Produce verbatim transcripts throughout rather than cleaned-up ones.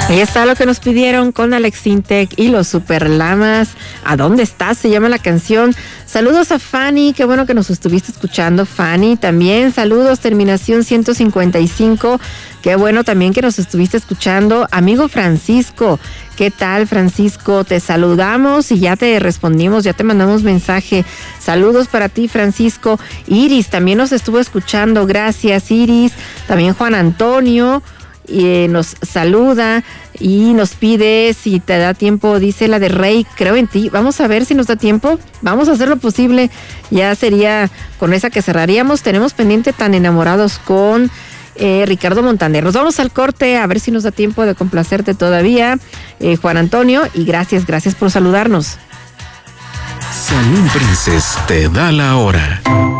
Ahí está lo que nos pidieron con Alex Intec y los Super Lamas. ¿A dónde estás? Se llama la canción. Saludos a Fanny, qué bueno que nos estuviste escuchando, Fanny. También saludos, terminación ciento cincuenta y cinco. Qué bueno también que nos estuviste escuchando. Amigo Francisco, ¿qué tal, Francisco? Te saludamos y ya te respondimos, ya te mandamos mensaje. Saludos para ti, Francisco. Iris también nos estuvo escuchando. Gracias, Iris. También Juan Antonio. Y eh, nos saluda y nos pide si te da tiempo, dice la de Rey, creo en ti. Vamos a ver si nos da tiempo, vamos a hacer lo posible. Ya sería con esa que cerraríamos. Tenemos pendiente Tan Enamorados con eh, Ricardo Montaner. Nos vamos al corte a ver si nos da tiempo de complacerte todavía, eh, Juan Antonio, y gracias, gracias por saludarnos. Salón Princess te da la hora.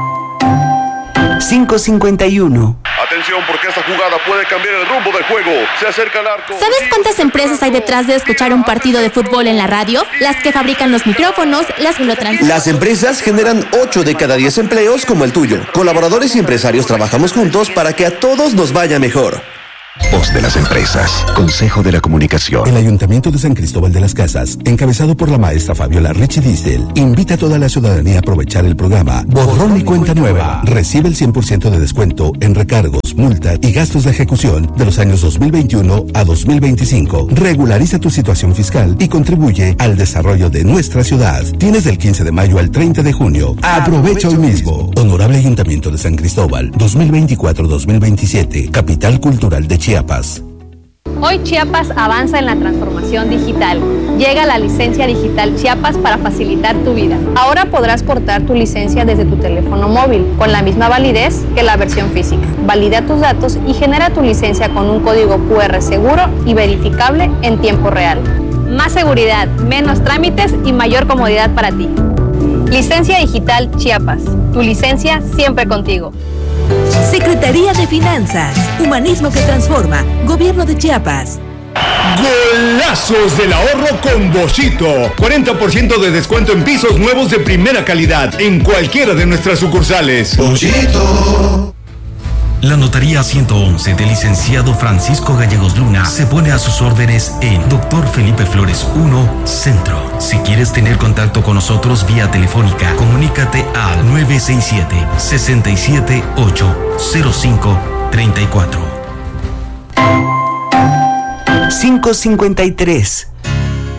cinco cincuenta y uno. Atención, porque esta jugada puede cambiar el rumbo del juego. Se acerca al arco. ¿Sabes cuántas empresas hay detrás de escuchar un partido de fútbol en la radio? Las que fabrican los micrófonos, las que lo transmiten. Las empresas generan ocho de cada diez empleos como el tuyo. Colaboradores y empresarios trabajamos juntos para que a todos nos vaya mejor. Voz de las empresas. Consejo de la Comunicación. El Ayuntamiento de San Cristóbal de las Casas, encabezado por la maestra Fabiola Richie Distel, invita a toda la ciudadanía a aprovechar el programa Borrón y Cuenta Nueva. Recibe el cien por ciento de descuento en recargos, multa y gastos de ejecución de los años dos mil veintiuno a dos mil veinticinco. Regulariza tu situación fiscal y contribuye al desarrollo de nuestra ciudad. Tienes del quince de mayo al treinta de junio. Aprovecha hoy mismo. Honorable Ayuntamiento de San Cristóbal, dos mil veinticuatro a dos mil veintisiete. Capital Cultural de Chiapas. Hoy Chiapas avanza en la transformación digital. Llega la licencia digital Chiapas para facilitar tu vida. Ahora podrás portar tu licencia desde tu teléfono móvil, con la misma validez que la versión física. Valida tus datos y genera tu licencia con un código cu erre seguro y verificable en tiempo real. Más seguridad, menos trámites y mayor comodidad para ti. Licencia digital Chiapas. Tu licencia siempre contigo. Secretaría de Finanzas, Humanismo que Transforma, Gobierno de Chiapas. Golazos del ahorro con Boschito. cuarenta por ciento de descuento en pisos nuevos de primera calidad en cualquiera de nuestras sucursales. Boschito. La Notaría ciento once del licenciado Francisco Gallegos Luna se pone a sus órdenes en Doctor Felipe Flores uno, Centro. Si quieres tener contacto con nosotros vía telefónica, comunícate al nueve seis siete, seis siete ocho, cero cinco tres cuatro. cinco cincuenta y tres.